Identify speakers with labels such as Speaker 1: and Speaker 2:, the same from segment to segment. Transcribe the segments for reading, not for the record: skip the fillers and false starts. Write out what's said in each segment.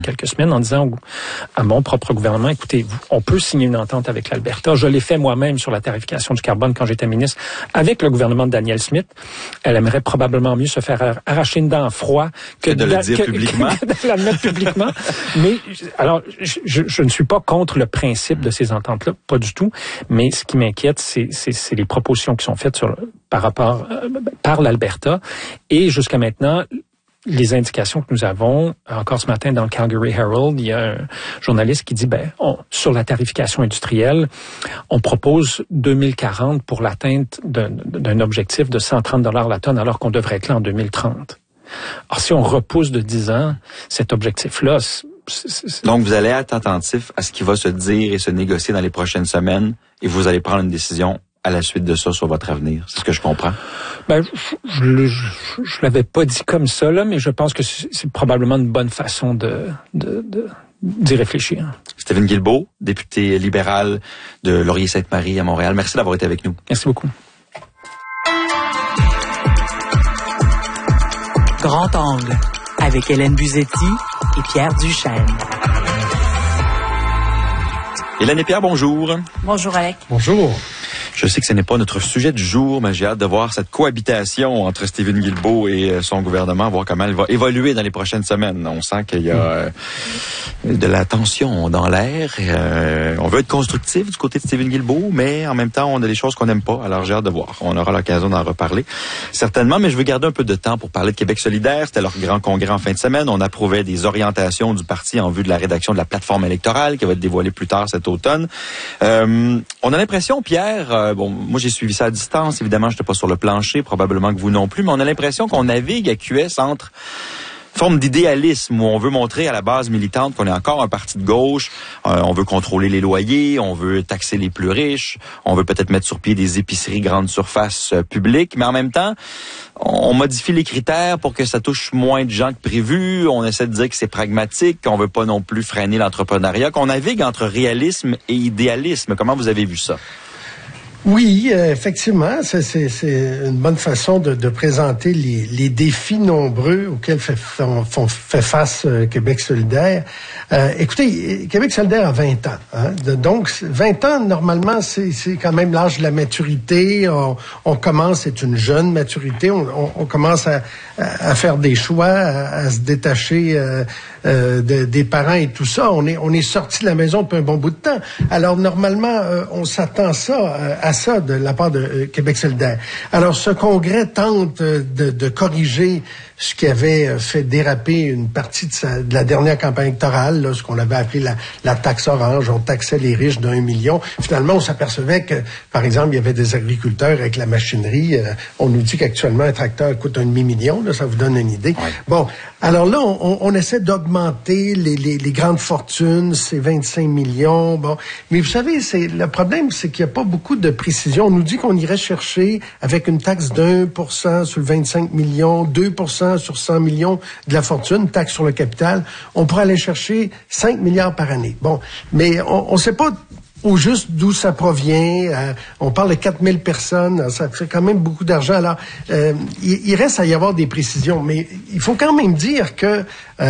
Speaker 1: quelques semaines en disant à mon propre gouvernement, écoutez, on peut signer une entente avec l'Alberta. Je l'ai fait moi-même sur la tarification du carbone quand j'étais ministre avec le gouvernement de Danielle Smith. Elle aimerait probablement mieux se faire arracher une dent à froid que
Speaker 2: de le dire publiquement.
Speaker 1: Que de l'admettre publiquement. Mais alors, je ne suis pas contre le principe de ces ententes-là, pas du tout. Mais ce qui m'inquiète, c'est les propositions qui sont faites par l'Alberta. Et jusqu'à maintenant, les indications que nous avons, encore ce matin dans le Calgary Herald, il y a un journaliste qui dit, sur la tarification industrielle, on propose 2040 pour l'atteinte d'un objectif de 130 $ la tonne, alors qu'on devrait être là en 2030. Alors, si on repousse de 10 ans cet objectif-là,
Speaker 2: donc, vous allez être attentif à ce qui va se dire et se négocier dans les prochaines semaines, et vous allez prendre une décision à la suite de ça sur votre avenir. C'est ce que je comprends?
Speaker 1: Je l'avais pas dit comme ça, là, mais je pense que c'est probablement une bonne façon d'y réfléchir.
Speaker 2: Stephen Guilbeault, député libéral de Laurier-Sainte-Marie à Montréal. Merci d'avoir été avec nous.
Speaker 1: Merci beaucoup.
Speaker 3: Grand Angle, avec Hélène Buzetti et Pierre Duchesne.
Speaker 2: Hélène et Pierre, bonjour.
Speaker 4: Bonjour, Alec.
Speaker 1: Bonjour.
Speaker 2: Je sais que ce n'est pas notre sujet du jour, mais j'ai hâte de voir cette cohabitation entre Stephen Guilbeault et son gouvernement, voir comment elle va évoluer dans les prochaines semaines. On sent qu'il y a de la tension dans l'air. On veut être constructif du côté de Stephen Guilbeault, mais en même temps, on a des choses qu'on n'aime pas. Alors, j'ai hâte de voir. On aura l'occasion d'en reparler, certainement, mais je veux garder un peu de temps pour parler de Québec solidaire. C'était leur grand congrès en fin de semaine. On approuvait des orientations du parti en vue de la rédaction de la plateforme électorale qui va être dévoilée plus tard cet automne. On a l'impression, Pierre, moi j'ai suivi ça à distance, évidemment, je n'étais pas sur le plancher, probablement que vous non plus, mais on a l'impression qu'on navigue à QS entre forme d'idéalisme où on veut montrer à la base militante qu'on est encore un parti de gauche, on veut contrôler les loyers, on veut taxer les plus riches, on veut peut-être mettre sur pied des épiceries grande surface publiques, mais en même temps, on modifie les critères pour que ça touche moins de gens que prévu, on essaie de dire que c'est pragmatique, qu'on veut pas non plus freiner l'entrepreneuriat, qu'on navigue entre réalisme et idéalisme. Comment vous avez vu ça?
Speaker 5: Oui, effectivement, c'est une bonne façon de présenter les défis nombreux auxquels fait face Québec solidaire. Écoutez, Québec solidaire a 20 ans. Hein? Donc, 20 ans, normalement, c'est quand même l'âge de la maturité. On commence, c'est une jeune maturité. On commence à faire des choix, à se détacher des parents et tout ça. On est sorti de la maison depuis un bon bout de temps. Alors, normalement, on s'attend à ça de la part de Québec solidaire. Alors, ce congrès tente de corriger ce qui avait fait déraper une partie de la dernière campagne électorale, là, ce qu'on avait appelé la taxe orange. On taxait les riches d'1 million. Finalement, on s'apercevait que, par exemple, il y avait des agriculteurs avec la machinerie. On nous dit qu'actuellement, un tracteur coûte $1 demi-million. Là, ça vous donne une idée. Ouais. Bon, alors là, on essaie d'augmenter les grandes fortunes, c'est 25 millions. Bon, mais vous savez, le problème, c'est qu'il n'y a pas beaucoup de précision. On nous dit qu'on irait chercher avec une taxe d'1% sur le 25 millions, 2% sur 100 millions de la fortune, taxe sur le capital. On pourrait aller chercher 5 milliards par année. Bon, mais on ne sait pas au juste d'où ça provient. On parle de 4000 personnes, ça fait quand même beaucoup d'argent. Alors, il reste à y avoir des précisions, mais il faut quand même dire que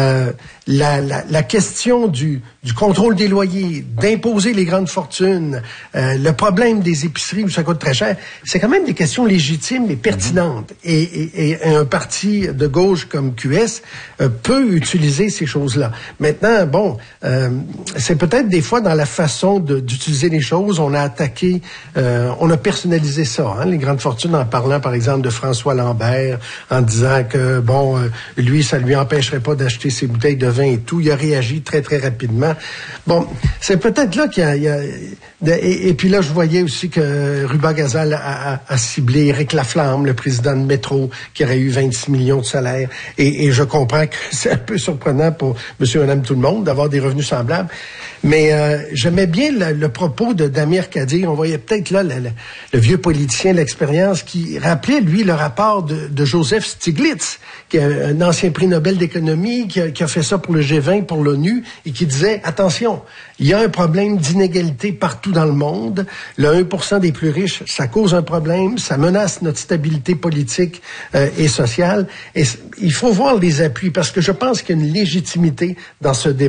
Speaker 5: la question du contrôle des loyers, d'imposer les grandes fortunes, le problème des épiceries où ça coûte très cher, c'est quand même des questions légitimes et pertinentes. Et un parti de gauche comme QS peut utiliser ces choses-là. Maintenant, bon, c'est peut-être des fois dans la façon d'utiliser les choses, on a attaqué, on a personnalisé ça, hein, les grandes fortunes, en parlant par exemple de François Lambert, en disant que, bon, lui, ça lui empêcherait pas d'acheter ses bouteilles de vin et tout. Il a réagi très, très rapidement. Bon, c'est peut-être là qu'il y a et puis là, je voyais aussi que Ruba Gazal a ciblé Éric Laflamme, le président de Métro, qui aurait eu 26 millions de salaire. Et je comprends que c'est un peu surprenant pour monsieur et madame tout le monde d'avoir des revenus semblables. Mais j'aimais bien le propos de Damir Kadir. On voyait peut-être là le vieux politicien de l'expérience qui rappelait, lui, le rapport de Joseph Stiglitz, qui est un ancien prix Nobel d'économie, qui a fait ça pour le G20, pour l'ONU, et qui disait, attention, il y a un problème d'inégalité partout dans le monde. Le 1% des plus riches, ça cause un problème, ça menace notre stabilité politique et sociale. Et il faut voir les appuis, parce que je pense qu'il y a une légitimité dans ce débat.